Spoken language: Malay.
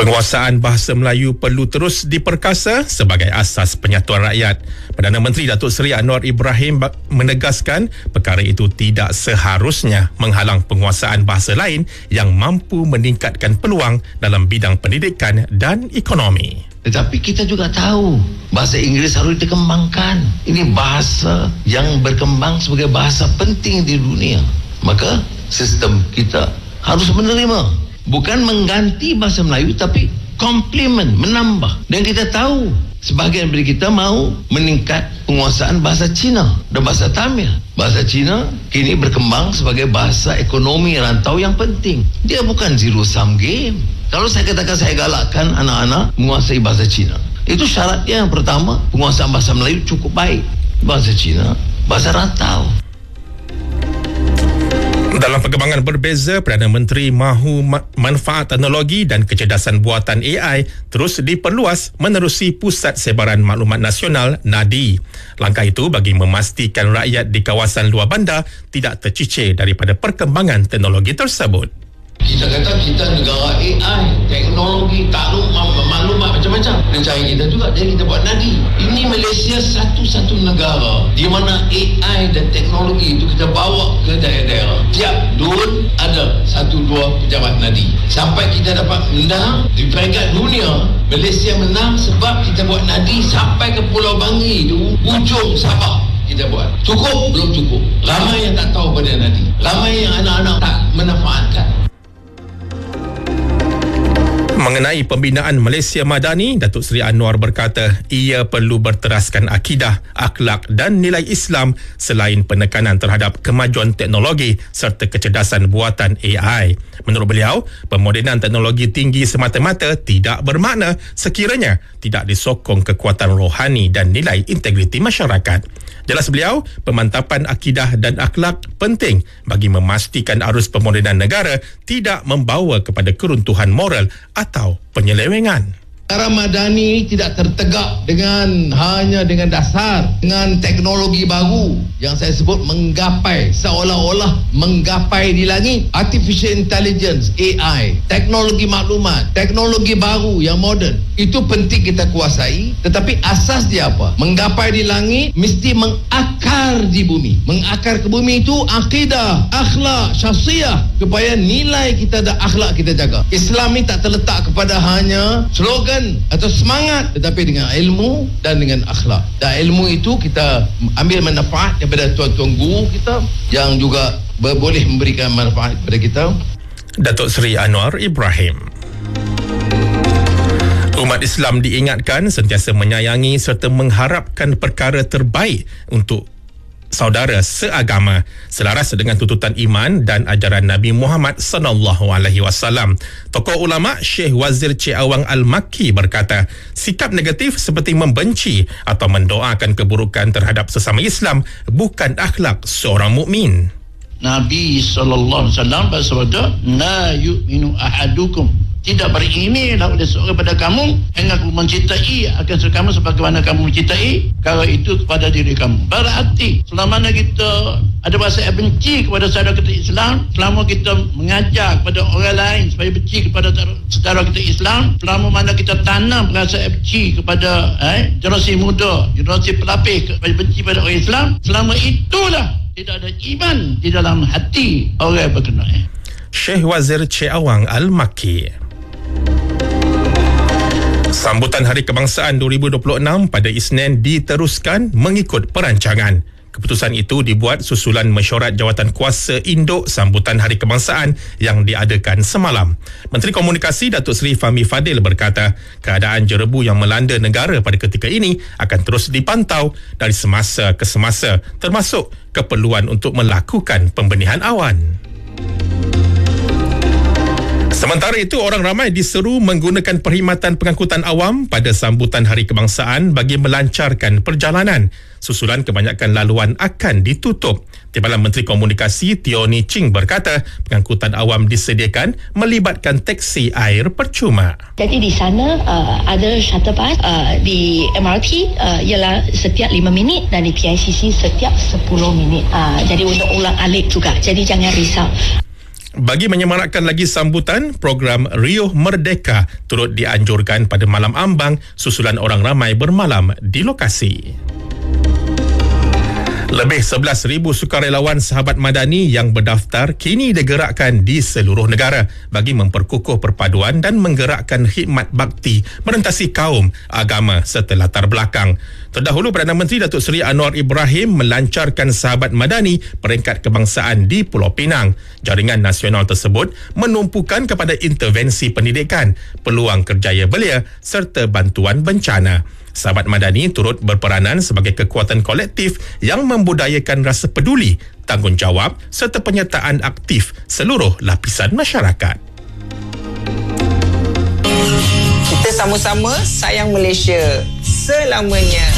Penguasaan bahasa Melayu perlu terus diperkasa sebagai asas penyatuan rakyat. Perdana Menteri Datuk Seri Anwar Ibrahim menegaskan perkara itu tidak seharusnya menghalang penguasaan bahasa lain yang mampu meningkatkan peluang dalam bidang pendidikan dan ekonomi. Tetapi kita juga tahu bahasa Inggeris harus dikembangkan. Ini bahasa yang berkembang sebagai bahasa penting di dunia. Maka sistem kita harus menerima. Bukan mengganti bahasa Melayu, tapi komplement, menambah. Dan kita tahu sebahagian dari kita mau meningkat penguasaan bahasa Cina dan bahasa Tamil. Bahasa Cina kini berkembang sebagai bahasa ekonomi rantau yang penting. Dia bukan zero sum game. Kalau saya katakan saya galakkan anak-anak menguasai bahasa Cina, itu syaratnya yang pertama, penguasaan bahasa Melayu cukup baik. Bahasa Cina, bahasa rantau. Dalam perkembangan berbeza, Perdana Menteri mahu manfaat teknologi dan kecerdasan buatan AI terus diperluas menerusi Pusat Sebaran Maklumat Nasional NADI. Langkah itu bagi memastikan rakyat di kawasan luar bandar tidak tercicir daripada perkembangan teknologi tersebut. Kita kata kita negara AI, teknologi, maklumat macam-macam. Dan cara kita juga, jadi kita buat NADI. Ini Malaysia satu-satu negara di mana AI dan teknologi itu kita bawa ke daerah-daerah. Tiap dun ada 1-2 pejabat NADI. Sampai kita dapat menang di peringkat dunia. Malaysia menang sebab kita buat NADI sampai ke Pulau Bangi, di ujung Sabah. Kita buat. Cukup? Belum cukup. Ramai yang tak tahu pada NADI. Ramai yang anak-anak tak memanfaatkan. Mengenai pembinaan Malaysia Madani, Datuk Seri Anwar berkata ia perlu berteraskan akidah, akhlak dan nilai Islam selain penekanan terhadap kemajuan teknologi serta kecerdasan buatan AI. Menurut beliau, pemodenan teknologi tinggi semata-mata tidak bermakna sekiranya tidak disokong kekuatan rohani dan nilai integriti masyarakat. Jelas beliau, pemantapan akidah dan akhlak penting bagi memastikan arus pemodenan negara tidak membawa kepada keruntuhan moral atau penyelewengan. Negara Madani tidak tertegak hanya dengan dasar, dengan teknologi baru yang saya sebut menggapai, seolah-olah menggapai di langit. Artificial Intelligence, AI, teknologi maklumat, teknologi baru yang moden, itu penting kita kuasai. Tetapi asas dia apa? Menggapai di langit mesti mengakar di bumi. Mengakar ke bumi itu akidah, akhlak, syahsiah, supaya nilai kita dan akhlak kita jaga. Islam ni tak terletak kepada hanya slogan atau semangat, tetapi dengan ilmu dan dengan akhlak. Dan ilmu itu kita ambil manfaat daripada tuan-tuan guru kita yang juga boleh memberikan manfaat kepada kita. Datuk Seri Anwar Ibrahim. Umat Islam diingatkan sentiasa menyayangi serta mengharapkan perkara terbaik untuk saudara seagama selaras dengan tuntutan iman dan ajaran Nabi Muhammad sallallahu alaihi wasallam. Tokoh ulama Syekh Wazir Cik Awang Al-Makki berkata, sikap negatif seperti membenci atau mendoakan keburukan terhadap sesama Islam bukan akhlak seorang mukmin. Nabi sallallahu alaihi wasallam bersabda, "La yu'minu ahadukum." Tidak berimanlah oleh seorang pada kamu hingga aku mencintai akan kamu sebagaimana kamu mencintai kalau itu kepada diri kamu. Berarti selama kita ada rasa benci kepada saudara kita Islam, selama kita mengajar kepada orang lain supaya benci kepada saudara kita Islam, selama mana kita tanam rasa benci kepada generasi muda, generasi pelapis supaya benci pada orang Islam, selama itulah tidak ada iman di dalam hati orang berkenaan. Syekh Wazir Cik Awang Al-Makki. Sambutan Hari Kebangsaan 2026 pada Isnin diteruskan mengikut perancangan. Keputusan itu dibuat susulan mesyuarat jawatan kuasa induk sambutan Hari Kebangsaan yang diadakan semalam. Menteri Komunikasi Datuk Seri Fahmi Fadil berkata, keadaan jerebu yang melanda negara pada ketika ini akan terus dipantau dari semasa ke semasa, termasuk keperluan untuk melakukan pembenihan awan. Sementara itu, orang ramai diseru menggunakan perkhidmatan pengangkutan awam pada sambutan Hari Kebangsaan bagi melancarkan perjalanan. Susulan kebanyakan laluan akan ditutup. Timbalan Menteri Komunikasi Tioni Ching berkata, pengangkutan awam disediakan melibatkan teksi air percuma. Jadi di sana ada shuttle bus, di MRT ialah setiap 5 minit dan di PICC setiap 10 minit. Jadi untuk ulang alik juga. Jadi jangan risau. Bagi menyemarakkan lagi sambutan, program Rio Merdeka turut dianjurkan pada malam ambang susulan orang ramai bermalam di lokasi. Lebih 11,000 sukarelawan sahabat madani yang berdaftar kini digerakkan di seluruh negara bagi memperkukuh perpaduan dan menggerakkan khidmat bakti merentasi kaum, agama serta latar belakang. Terdahulu, Perdana Menteri Datuk Seri Anwar Ibrahim melancarkan sahabat madani peringkat kebangsaan di Pulau Pinang. Jaringan nasional tersebut menumpukan kepada intervensi pendidikan, peluang kerjaya belia serta bantuan bencana. Sahabat madani turut berperanan sebagai kekuatan kolektif yang membudayakan rasa peduli, tanggungjawab serta penyertaan aktif seluruh lapisan masyarakat. Kita sama-sama sayang Malaysia selamanya.